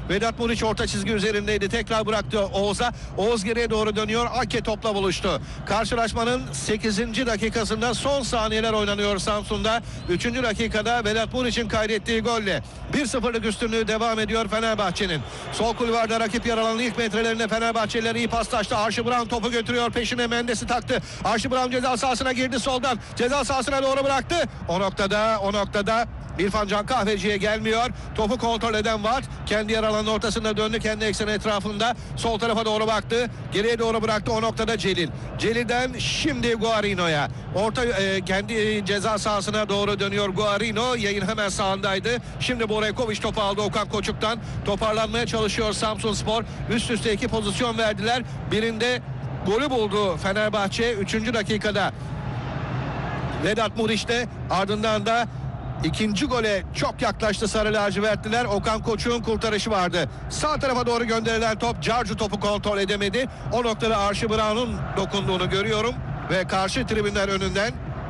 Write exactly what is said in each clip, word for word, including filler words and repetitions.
Vedat Muriç orta çizgi üzerindeydi. Tekrar bıraktı Oğuz'a. Oğuz geriye doğru dönüyor. Ake topla buluştu. Karşılaşmanın sekizinci dakikasında son saniyeler oynanıyor Samsun'da. üçüncü dakikada Vedat Muriç'in kaydettiği golle bir sıfırlık üstünlüğü devam ediyor Fenerbahçe'nin. Sol kulvarda rakip yaralanan ilk metrelerinde Fenerbahçeliler iyi paslaştı. Archie Brown topu götürüyor. Peşine Mendes'i taktı. Archie Brown ceza sahasına girdi soldan. Ceza sahasına doğru bıraktı. O noktada o noktada İrfan Can Kahveci'ye gelmiyor. Topu kontrol eden var. Kendi yer alanının ortasında döndü. Kendi ekseni etrafında. Sol tarafa doğru baktı. Geriye doğru bıraktı. O noktada Celil. Celil'den şimdi Guarino'ya. Orta e, kendi ceza sahasına doğru dönüyor Guarino. Yayın hemen sağındaydı. Şimdi Boraykovic topu aldı Okan Koçuk'tan. Toparlanmaya çalışıyor Samsunspor. Üst üste iki pozisyon verdiler. Birinde golü buldu Fenerbahçe üçüncü dakikada. Vedat Muriç'te, ardından da İkinci gole çok yaklaştı Sarı Lacivertliler. Okan Koçuk'un kurtarışı vardı. Sağ tarafa doğru gönderilen top, Carcu topu kontrol edemedi. O noktada Archie Brown'un dokunduğunu görüyorum ve karşı tribünler önünden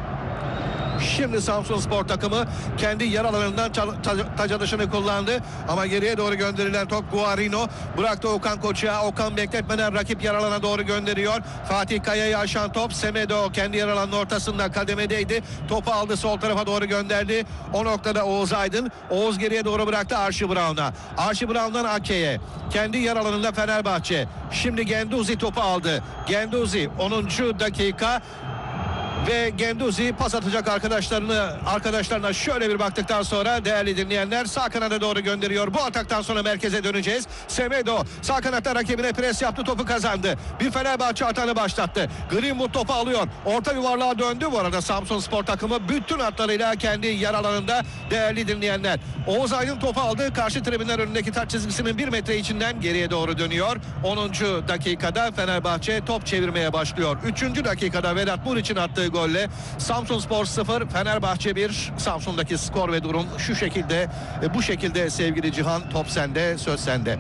şimdi Samsunspor takımı kendi yer alanından taç atışını kullandı. Ama geriye doğru gönderilen top Guarino bıraktı Okan Koçuk'a. Okan bekletmeden rakip yer alana doğru gönderiyor. Fatih Kaya'yı aşan top Semedo kendi yer alanının ortasında kademedeydi. Topu aldı, sol tarafa doğru gönderdi. O noktada Oğuz Aydın. Oğuz geriye doğru bıraktı Archie Brown'a. Archie Brown'dan Ake'ye. Kendi yer alanında Fenerbahçe. Şimdi Genduzi topu aldı. Genduzi onuncu dakika. Ve Genduzi pas atacak arkadaşlarını arkadaşlarına şöyle bir baktıktan sonra değerli dinleyenler sağ kanada doğru gönderiyor. Bu ataktan sonra merkeze döneceğiz. Semedo sağ kanatta rakibine pres yaptı, topu kazandı. Bir Fenerbahçe atanı başlattı. Greenwood topu alıyor. Orta yuvarlığa döndü. Bu arada Samsunspor takımı bütün hatlarıyla kendi yer alanında değerli dinleyenler. Oğuz Aydın topu aldı. Karşı tribünler önündeki taç çizgisinin bir metre içinden geriye doğru dönüyor. onuncu dakikada Fenerbahçe top çevirmeye başlıyor. üçüncü dakikada Vedat Muriç'in attığı golle Samsunspor sıfır Fenerbahçe bir. Samsun'daki skor ve durum şu şekilde, bu şekilde sevgili Cihan. Top sende, söz sende.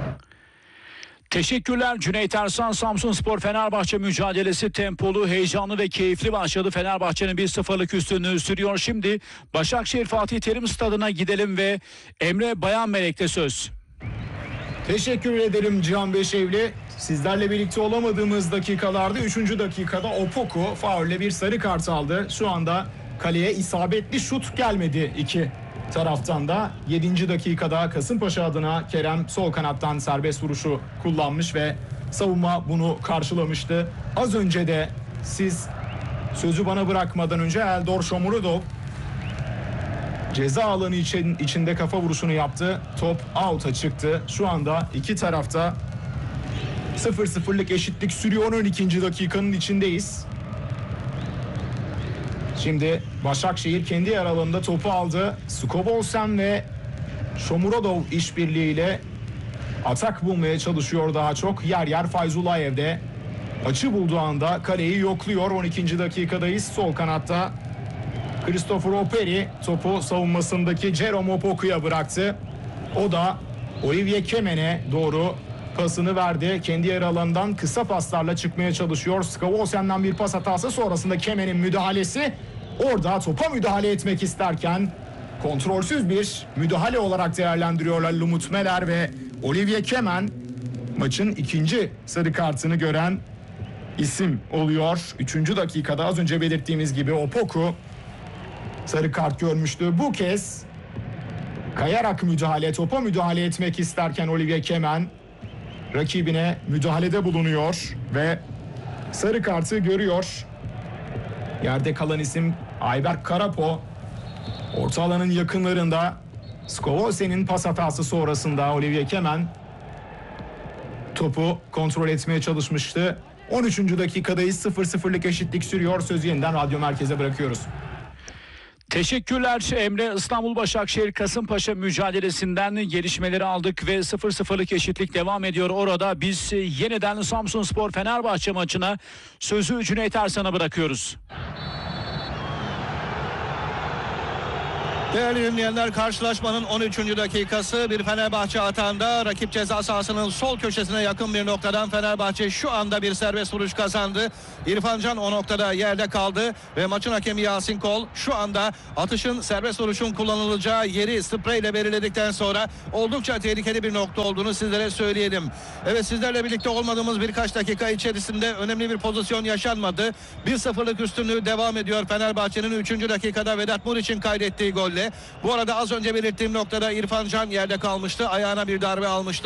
Teşekkürler Cüneyt Ersan. Samsunspor Fenerbahçe mücadelesi tempolu, heyecanlı ve keyifli başladı. Fenerbahçe'nin bir sıfırlık üstünlüğü sürüyor. Şimdi Başakşehir Fatih Terim Stadı'na gidelim ve Emre Bayanmelek'te söz. Teşekkür ederim Cihan Beşevli. Sizlerle birlikte olamadığımız dakikalarda üçüncü dakikada Opoku faulle bir sarı kart aldı. Şu anda kaleye isabetli şut gelmedi iki taraftan da. yedinci dakikada Kasımpaşa adına Kerem sol kanattan serbest vuruşu kullanmış ve savunma bunu karşılamıştı. Az önce de siz sözü bana bırakmadan önce Eldor Shomurodov ceza alanı için, içinde kafa vuruşunu yaptı. Top out'a çıktı. Şu anda iki tarafta sıfır sıfırlık eşitlik sürüyor. on ikinci dakikanın içindeyiz. Şimdi Başakşehir kendi yer alanında topu aldı. Skobolsen ve Shomurodov işbirliğiyle atak bulmaya çalışıyor daha çok. Yer yer Fayzulayev de açı bulduğu anda kaleyi yokluyor. on ikinci dakikadayız. Sol kanatta Christopher Operi topu savunmasındaki Jerome Opoku'ya bıraktı. O da Olivier Kemen'e doğru pasını verdi. Kendi yer alanından kısa paslarla çıkmaya çalışıyor. Skobolsen'den bir pas hatası sonrasında Kemen'in müdahalesi. Orada topa müdahale etmek isterken kontrolsüz bir müdahale olarak değerlendiriyorlar Lumut Meler ve Olivier Kemen. Maçın ikinci sarı kartını gören isim oluyor. Üçüncü dakikada az önce belirttiğimiz gibi Opoku sarı kart görmüştü. Bu kez kayarak müdahale, topa müdahale etmek isterken Olivier Kemen rakibine müdahalede bulunuyor ve sarı kartı görüyor. Yerde kalan isim Ayberk Karapo. Orta alanın yakınlarında Skovolsen'in pas hatası sonrasında Olivier Kemen topu kontrol etmeye çalışmıştı. on üçüncü dakikadayız. sıfır sıfırlık eşitlik sürüyor. Sözü yeniden radyo merkeze bırakıyoruz. Teşekkürler Emre. İstanbul Başakşehir Kasımpaşa mücadelesinden gelişmeleri aldık ve sıfır sıfırlık eşitlik devam ediyor orada. Biz yeniden Samsunspor Fenerbahçe maçına sözü Cüneyt Ersan'a bırakıyoruz. Değerli dinleyenler, karşılaşmanın on üçüncü dakikası, bir Fenerbahçe atağında rakip ceza sahasının sol köşesine yakın bir noktadan Fenerbahçe şu anda bir serbest vuruş kazandı. İrfan Can o noktada yerde kaldı ve maçın hakemi Yasin Kol şu anda atışın, serbest vuruşun kullanılacağı yeri spreyle belirledikten sonra oldukça tehlikeli bir nokta olduğunu sizlere söyleyelim. Evet, sizlerle birlikte olmadığımız birkaç dakika içerisinde önemli bir pozisyon yaşanmadı. bir sıfırlık üstünlüğü devam ediyor Fenerbahçe'nin üçüncü dakikada Vedat Muriç'in kaydettiği golle. Bu arada az önce belirttiğim noktada İrfan Can yerde kalmıştı. Ayağına bir darbe almıştı.